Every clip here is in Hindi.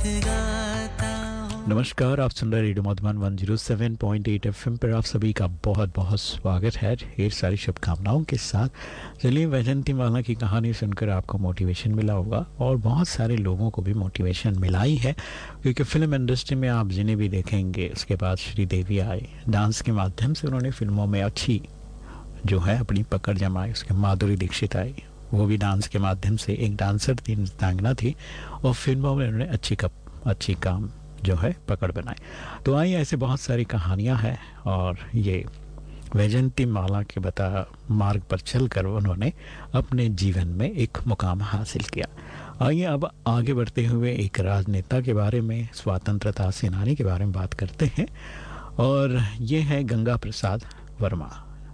गाता हूँ। नमस्कार, आप सुन रहे रेडियो मधुबन 107.8 एफएम पर आप सभी का बहुत बहुत स्वागत है ढेर सारी शुभकामनाओं के साथ। चलिए, वैजंती माला की कहानी सुनकर आपको मोटिवेशन मिला होगा और बहुत सारे लोगों को भी मोटिवेशन मिला ही है, क्योंकि फिल्म इंडस्ट्री में आप जिन्हें भी देखेंगे, उसके बाद श्रीदेवी आए, डांस के माध्यम से उन्होंने फिल्मों में अच्छी जो है अपनी पकड़ जमाई। उसके माधुरी दीक्षित आई, वो भी डांस के माध्यम से एक डांसर थी, नृत्यांगना थी, और फिल्मों में उन्होंने अच्छी काम जो है पकड़ बनाई। तो आइए, ऐसे बहुत सारी कहानियां हैं और ये वैजंती माला के बता मार्ग पर चलकर उन्होंने अपने जीवन में एक मुकाम हासिल किया। आइए अब आगे बढ़ते हुए एक राजनेता के बारे में, स्वतंत्रता सेनानी के बारे में बात करते हैं, और ये है गंगा प्रसाद वर्मा।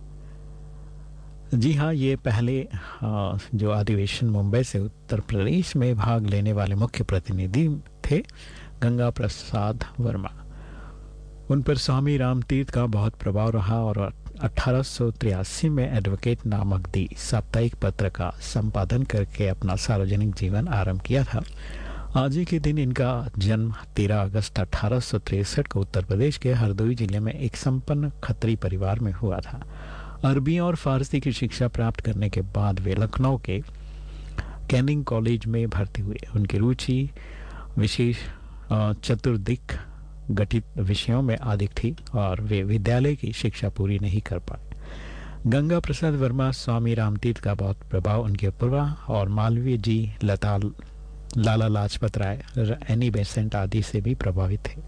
जी हाँ, ये पहले जो अधिवेशन मुंबई से उत्तर प्रदेश में भाग लेने वाले मुख्य प्रतिनिधि थे, गंगा प्रसाद वर्मा। उन पर स्वामी रामतीर्थ का बहुत प्रभाव रहा और 1883 में एडवोकेट नामक दी साप्ताहिक पत्र का संपादन करके अपना सार्वजनिक जीवन आरंभ किया था। आज ही के दिन इनका जन्म 13 अगस्त 1863 को उत्तर प्रदेश के हरदोई जिले में एक संपन्न खत्री परिवार में हुआ था। अरबी और फारसी की शिक्षा प्राप्त करने के बाद वे लखनऊ के कैनिंग कॉलेज में भर्ती हुए। उनकी रुचि विशेष चतुर्दिक गठित विषयों में अधिक थी और वे विद्यालय की शिक्षा पूरी नहीं कर पाए। गंगा प्रसाद वर्मा स्वामी रामतीर्थ का बहुत प्रभाव उनके ऊपर और मालवीय जी, लाला लाजपत राय, एनी बेसेंट आदि से भी प्रभावित थे।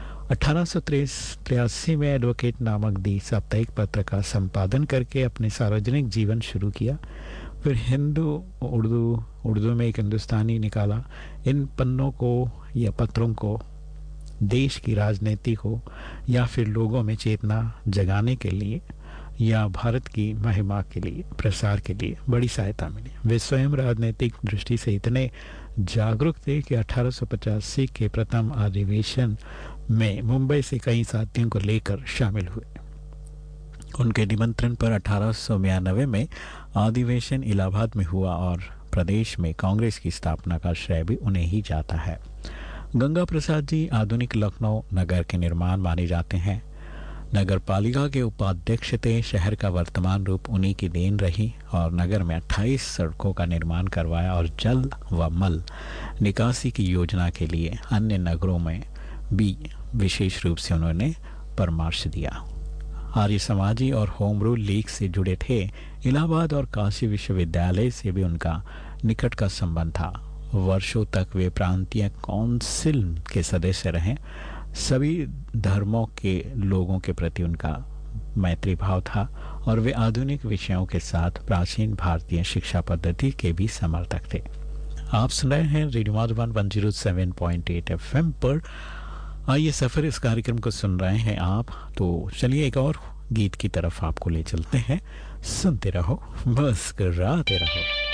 1883 में एडवोकेट नामक दी साप्ताहिक पत्र का संपादन करके अपने सार्वजनिक जीवन शुरू किया। फिर उर्दू में एक हिंदुस्तानी निकाला। इन पन्नों को या पत्रों को देश की राजनीति को या फिर लोगों में चेतना जगाने के लिए या भारत की महिमा के लिए, प्रसार के लिए बड़ी सहायता मिली। वे स्वयं राजनीतिक दृष्टि से इतने जागरूक थे कि 1885 के प्रथम अधिवेशन में मुंबई से कई साथियों को लेकर शामिल हुए। उनके निमंत्रण पर 1892 में अधिवेशन इलाहाबाद में हुआ और प्रदेश में कांग्रेस की स्थापना का श्रेय भी उन्हें ही जाता है। गंगा प्रसाद जी आधुनिक लखनऊ नगर के निर्माण माने जाते हैं। नगर पालिका के उपाध्यक्ष थे। शहर का वर्तमान रूप उन्हीं की देन रही और नगर में 28 सड़कों का निर्माण करवाया और जल व मल निकासी की योजना के लिए अन्य नगरों में भी विशेष रूप से उन्होंने परामर्श दिया। आर्य समाजी और होम रूल लीग से जुड़े थे। इलाहाबाद और काशी विश्वविद्यालय से भी उनका निकट का संबंध था। वर्षों तक वे प्रांतीय काउंसिल के सदस्य रहे। सभी धर्मों के लोगों के प्रति उनका मैत्री भाव था और वे आधुनिक विषयों के साथ प्राचीन भारतीय शिक्षा पद्धति के भी समर्थक थे। आप सुन रहे हैं रेडियो मधुबन 107.8 एफएम पर। आइए, सफर इस कार्यक्रम को सुन रहे हैं आप, तो चलिए एक और गीत की तरफ आपको ले चलते हैं। सुनते रहो, मुस्कुराते रहो।